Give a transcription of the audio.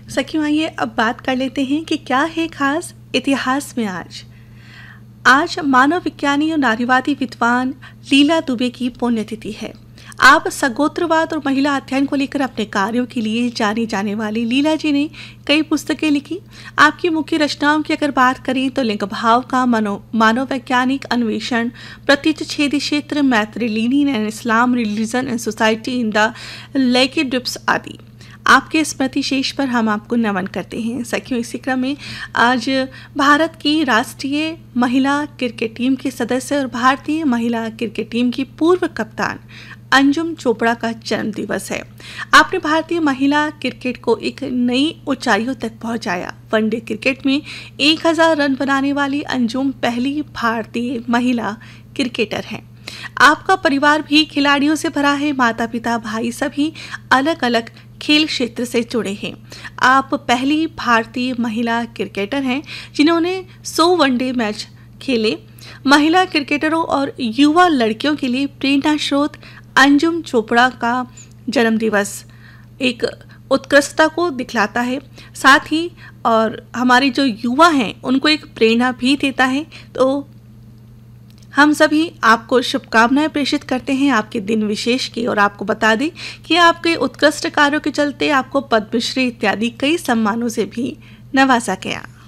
सखियों, आइए अब बात कर लेते हैं कि क्या है खास इतिहास में। आज मानव विज्ञानी और नारीवादी विद्वान लीला दुबे की पुण्यतिथि है। आप सगोत्रवाद और महिला अध्ययन को लेकर अपने कार्यों के लिए जानी जाने वाली लीला जी ने कई पुस्तकें लिखी। आपकी मुख्य रचनाओं की अगर बात करें तो लिंग भाव का मानव वैज्ञानिक अन्वेषण, प्रतिच्छेदी क्षेत्र, मैत्रिलीनी and Islam, religion and society in the लेकेडिप्स आदि। आपके स्मृति शेष पर हम आपको नमन करते हैं। सखियों, इसी क्रम में आज भारत की राष्ट्रीय महिला क्रिकेट टीम के सदस्य और भारतीय महिला क्रिकेट टीम की पूर्व कप्तान अंजुम चोपड़ा का जन्म दिवस है। आपने भारतीय महिला क्रिकेट को एक नई ऊंचाइयों तक पहुंचाया। वनडे क्रिकेट में 1000 रन बनाने वाली अंजुम पहली भारतीय महिला क्रिकेटर हैं। आपका परिवार भी खिलाड़ियों से भरा है। माता पिता भाई सभी अलग अलग खेल क्षेत्र से जुड़े हैं। आप पहली भारतीय महिला क्रिकेटर हैं जिन्होंने 100 वनडे मैच खेले। महिला क्रिकेटरों और युवा लड़कियों के लिए प्रेरणा स्रोत अंजुम चोपड़ा का जन्मदिवस एक उत्कृष्टता को दिखलाता है, साथ ही और हमारे जो युवा हैं उनको एक प्रेरणा भी देता है। तो हम सभी आपको शुभकामनाएं प्रेषित करते हैं आपके दिन विशेष की, और आपको बता दें कि आपके उत्कृष्ट कार्यों के चलते आपको पद्मश्री इत्यादि कई सम्मानों से भी नवाजा गया।